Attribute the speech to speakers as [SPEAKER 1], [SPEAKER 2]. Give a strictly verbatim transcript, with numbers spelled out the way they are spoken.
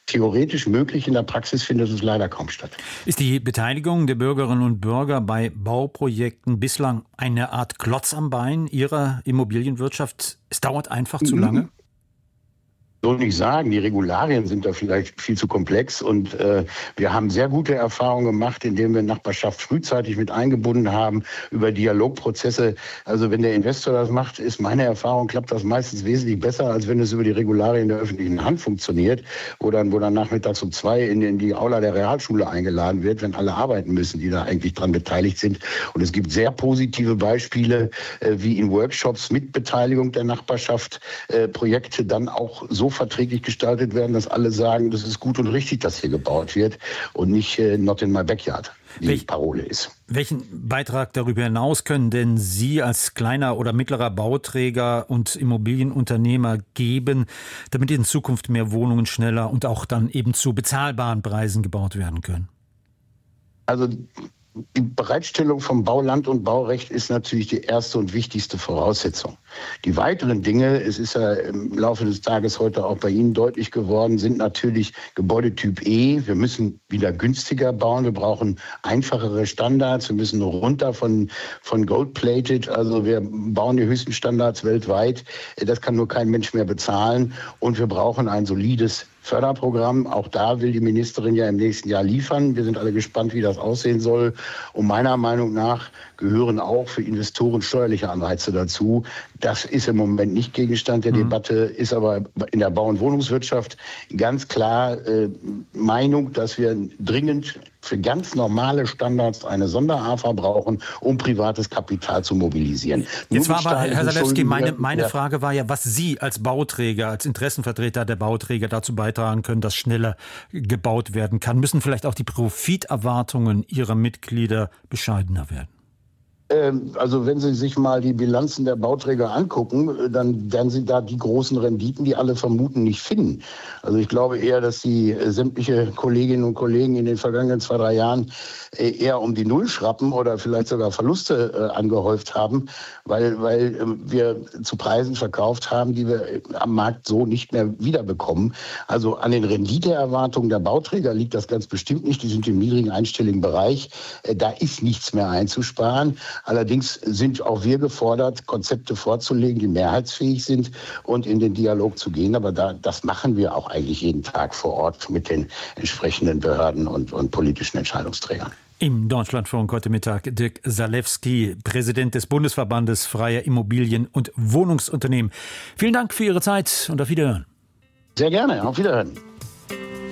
[SPEAKER 1] theoretisch möglich, in der Praxis findet es leider kaum statt.
[SPEAKER 2] Ist die Beteiligung der Bürgerinnen und Bürger bei Bauprojekten bislang eine Art Klotz am Bein Ihrer Immobilienwirtschaft? Es dauert einfach zu lange?
[SPEAKER 1] So nicht sagen. Die Regularien sind da vielleicht viel zu komplex und äh, wir haben sehr gute Erfahrungen gemacht, indem wir Nachbarschaft frühzeitig mit eingebunden haben über Dialogprozesse. Also wenn der Investor das macht, ist meine Erfahrung, klappt das meistens wesentlich besser, als wenn es über die Regularien der öffentlichen Hand funktioniert, wo dann, wo dann nachmittags um zwei in, in die Aula der Realschule eingeladen wird, wenn alle arbeiten müssen, die da eigentlich dran beteiligt sind. Und es gibt sehr positive Beispiele, äh, wie in Workshops mit Beteiligung der Nachbarschaft äh, Projekte dann auch so verträglich gestaltet werden, dass alle sagen, das ist gut und richtig, dass hier gebaut wird und nicht äh, not in my backyard, die Welch, Parole ist.
[SPEAKER 2] Welchen Beitrag darüber hinaus können denn Sie als kleiner oder mittlerer Bauträger und Immobilienunternehmer geben, damit in Zukunft mehr Wohnungen schneller und auch dann eben zu bezahlbaren Preisen gebaut werden können?
[SPEAKER 1] Also die Bereitstellung von Bauland und Baurecht ist natürlich die erste und wichtigste Voraussetzung. Die weiteren Dinge, es ist ja im Laufe des Tages heute auch bei Ihnen deutlich geworden, sind natürlich Gebäudetyp E. Wir müssen wieder günstiger bauen. Wir brauchen einfachere Standards. Wir müssen runter von, von Gold-plated. Also wir bauen die höchsten Standards weltweit. Das kann nur kein Mensch mehr bezahlen. Und wir brauchen ein solides Förderprogramm. Auch da will die Ministerin ja im nächsten Jahr liefern. Wir sind alle gespannt, wie das aussehen soll. Und meiner Meinung nach gehören auch für Investoren steuerliche Anreize dazu. Das ist im Moment nicht Gegenstand der mhm. Debatte, ist aber in der Bau- und Wohnungswirtschaft ganz klar äh, Meinung, dass wir dringend für ganz normale Standards eine Sonder-A F A brauchen, um privates Kapital zu mobilisieren.
[SPEAKER 2] Jetzt war aber, Herr Zalewski, meine, meine ja. Frage war ja, was Sie als Bauträger, als Interessenvertreter der Bauträger dazu beitragen können, dass schneller gebaut werden kann. Müssen vielleicht auch die Profiterwartungen Ihrer Mitglieder bescheidener werden?
[SPEAKER 1] Also wenn Sie sich mal die Bilanzen der Bauträger angucken, dann werden Sie da die großen Renditen, die alle vermuten, nicht finden. Also ich glaube eher, dass die sämtliche Kolleginnen und Kollegen in den vergangenen zwei, drei Jahren eher um die Null schrappen oder vielleicht sogar Verluste angehäuft haben, weil, weil wir zu Preisen verkauft haben, die wir am Markt so nicht mehr wiederbekommen. Also an den Renditeerwartungen der Bauträger liegt das ganz bestimmt nicht. Die sind im niedrigen einstelligen Bereich. Da ist nichts mehr einzusparen. Allerdings sind auch wir gefordert, Konzepte vorzulegen, die mehrheitsfähig sind und in den Dialog zu gehen. Aber da, das machen wir auch eigentlich jeden Tag vor Ort mit den entsprechenden Behörden und, und politischen Entscheidungsträgern.
[SPEAKER 2] Im Deutschlandfunk heute Mittag Dirk Zalewski, Präsident des Bundesverbandes Freier Immobilien- und Wohnungsunternehmen. Vielen Dank für Ihre Zeit und auf Wiederhören.
[SPEAKER 1] Sehr gerne, auf Wiederhören.